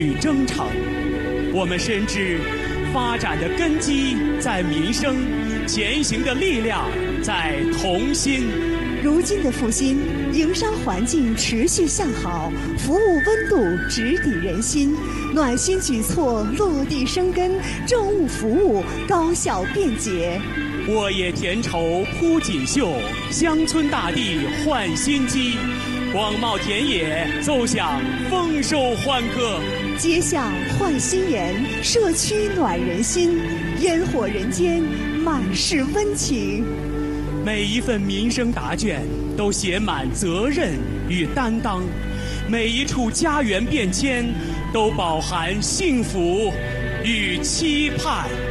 与征程。我们深知，发展的根基在民生，前行的力量在同心。 如今的复兴，营商环境持续向好，服务温度直抵人心，暖心举措落地生根，政务服务高效便捷。 沃野田畴铺锦绣，乡村大地焕新机，广袤田野奏响丰收欢歌。 街巷焕新颜，社区暖人心，烟火人间满是温情。 每一份民生答卷都写满责任与担当，每一处家园变迁都饱含幸福与期盼。